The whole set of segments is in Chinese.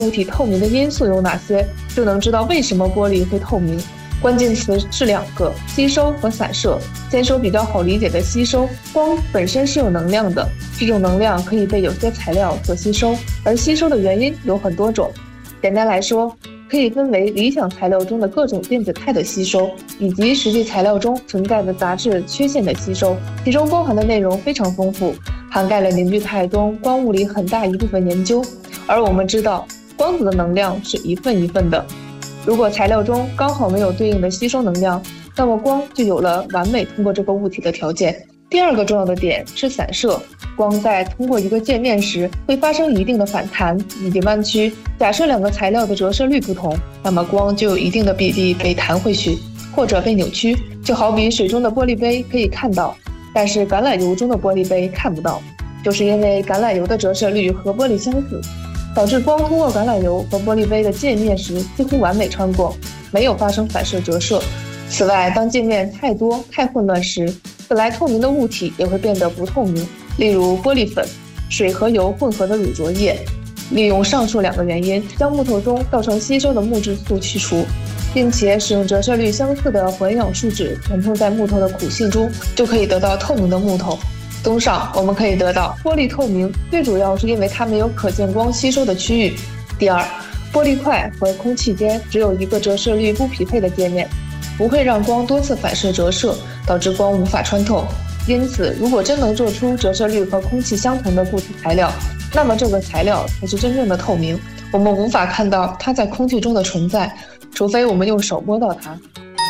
物体透明的因素有哪些，就能知道为什么玻璃会透明。关键词是2个，吸收和散射。先说比较好理解的吸收，光本身是有能量的，这种能量可以被有些材料所吸收，而吸收的原因有很多种。简单来说，可以分为理想材料中的各种电子态的吸收，以及实际材料中存在的杂质缺陷的吸收，其中包含的内容非常丰富，涵盖了凝聚态中光物理很大一部分研究。而我们知道，光子的能量是一份一份的，如果材料中刚好没有对应的吸收能量，那么光就有了完美通过这个物体的条件。第2个重要的点是散射，光在通过一个界面时会发生一定的反弹以及弯曲。假设2个材料的折射率不同，那么光就有一定的比例被弹回去或者被扭曲。就好比水中的玻璃杯可以看到，但是橄榄油中的玻璃杯看不到，就是因为橄榄油的折射率和玻璃相似，导致光通过橄榄油和玻璃杯的界面时几乎完美穿过，没有发生反射折射。此外，当界面太多太混乱时，本来透明的物体也会变得不透明。例如玻璃粉、水和油混合的乳浊液，利用上述2个原因，将木头中造成吸收的木质素去除，并且使用折射率相似的混氧树脂填充在木头的苦性中，就可以得到透明的木头。综上，我们可以得到玻璃透明，最主要是因为它没有可见光吸收的区域。第2，玻璃块和空气间只有一个折射率不匹配的界面，不会让光多次反射折射，导致光无法穿透。因此，如果真能做出折射率和空气相同的固体材料，那么这个材料才是真正的透明。我们无法看到它在空气中的存在，除非我们用手摸到它。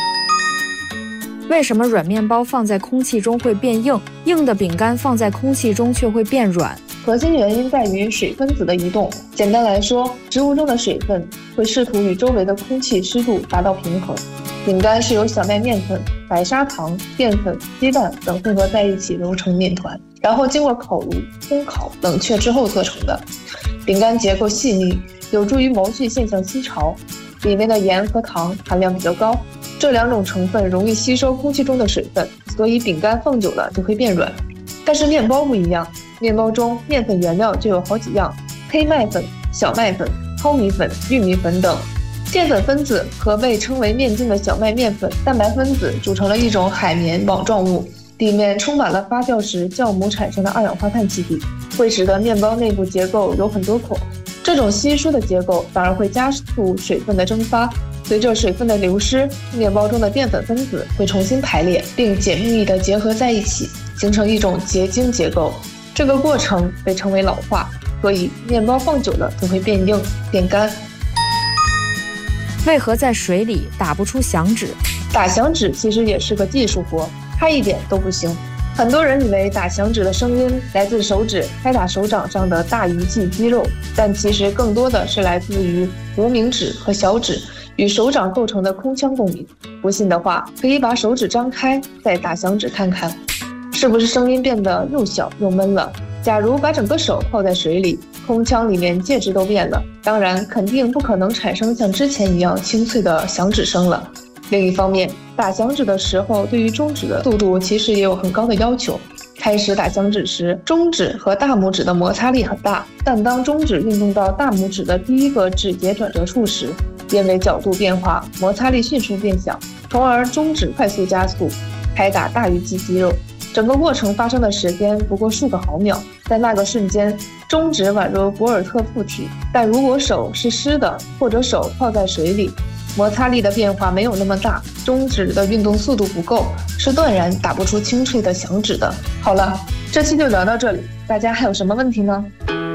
为什么软面包放在空气中会变硬，硬的饼干放在空气中却会变软？ 核心原因在于水分子的移动。简单来说，植物中的水分会试图与周围的空气湿度达到平衡。饼干是由小麦面粉、白砂糖、淀粉、鸡蛋等混合在一起揉成面团，然后经过烤炉、烘烤、冷却之后做成的。饼干结构细腻，有助于毛细现象吸潮，里面的盐和糖含量比较高，这2种成分容易吸收空气中的水分，所以饼干放久了就会变软。但是面包不一样，面包中面粉原料就有好几样，黑麦粉、小麦粉、糙米粉、玉米粉等。淀粉分子和被称为面筋的小麦面粉蛋白分子组成了一种海绵网状物，里面充满了发酵时酵母产生的二氧化碳气体，会使得面包内部结构有很多孔。这种稀疏的结构反而会加速水分的蒸发，随着水分的流失，面包中的淀粉分子会重新排列并紧密地结合在一起，形成一种结晶结构。这个过程被称为老化，所以面包放久了就会变硬变干。 为何在水里打不出响指？ 打响指其实也是个技术活，它一点都不行。很多人以为打响指的声音来自手指拍打手掌上的大鱼际肌肉，但其实更多的是来自于无名指和小指与手掌构成的空腔共鸣。不信的话，可以把手指张开，再打响指看看，是不是声音变得又小又闷了？假如把整个手泡在水里，空腔里面介质都变了，当然肯定不可能产生像之前一样清脆的响指声了。另一方面，打响指的时候对于中指的速度其实也有很高的要求。开始打响指时，中指和大拇指的摩擦力很大，但当中指运动到大拇指的第1个指节转折处时，因为角度变化，摩擦力迅速变小，从而中指快速加速，拍打大鱼际肌肉。整个过程发生的时间不过数个毫秒，在那个瞬间，中指宛如博尔特附体。但如果手是湿的，或者手泡在水里，摩擦力的变化没有那么大，中指的运动速度不够，是断然打不出清脆的响指的。好了，这期就聊到这里，大家还有什么问题呢？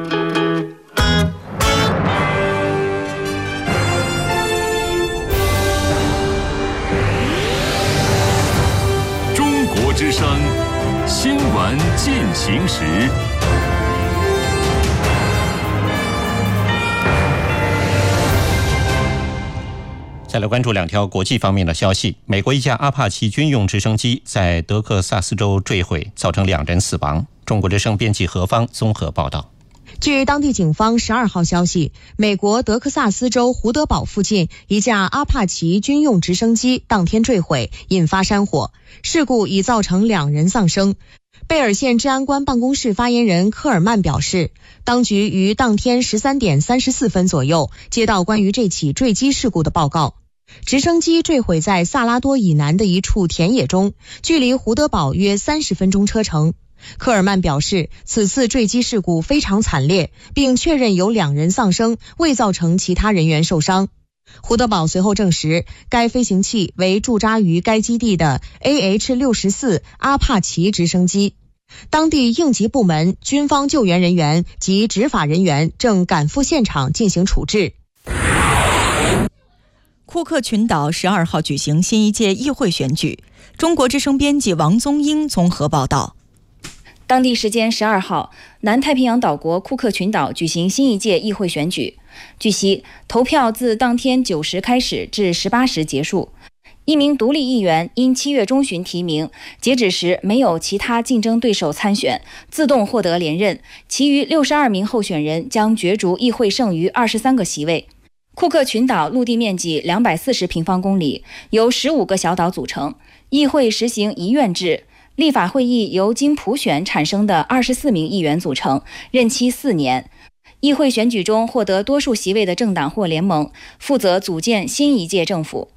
中国之声新闻进行时。 再来关注2条国际方面的消息。美国一架阿帕奇军用直升机在德克萨斯州坠毁，造成2人死亡。中国之声编辑何方综合报道。 据当地警方12号消息，美国德克萨斯州胡德堡附近一架阿帕奇军用直升机当天坠毁，引发山火。事故已造成2人丧生。 贝尔县治安官办公室发言人科尔曼表示，当局于当天13点34分左右接到关于这起坠机事故的报告。直升机坠毁在萨拉多以南的一处田野中，距离胡德堡约30分钟车程。科尔曼表示，此次坠机事故非常惨烈，并确认有2人丧生，未造成其他人员受伤。胡德堡随后证实，该飞行器为驻扎于该基地的 AH-64阿帕奇直升机。当地应急部门、军方救援人员及执法人员正赶赴现场进行处置。 库克群岛12号举行新一届议会选举。中国之声编辑王宗英综合报道。 当地时间12号，南太平洋岛国库克群岛举行新一届议会选举。据悉，投票自当天9时开始至18时结束。一名独立议员因7月中旬提名，截止时没有其他竞争对手参选，自动获得连任。其余62名候选人将角逐议会剩余23个席位。库克群岛陆地面积240平方公里，由15个小岛组成。议会实行一院制。立法会议由经普选产生的24名议员组成，任期4年。议会选举中获得多数席位的政党或联盟负责组建新一届政府。